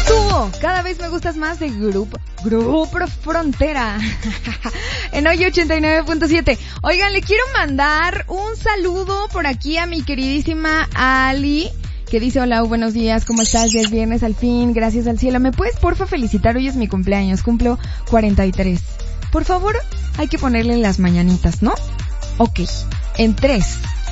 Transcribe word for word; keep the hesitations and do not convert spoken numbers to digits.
estuvo. Cada vez me gustas más de Grupo, Grupo Frontera. En hoy ochenta y nueve punto siete. Oigan, le quiero mandar un saludo por aquí a mi queridísima Ali, que dice: hola, buenos días, ¿cómo estás? Ya es viernes al fin, gracias al cielo. ¿Me puedes porfa felicitar? Hoy es mi cumpleaños, cumplo cuarenta y tres. Por favor, hay que ponerle las mañanitas, ¿no? Ok, en tres,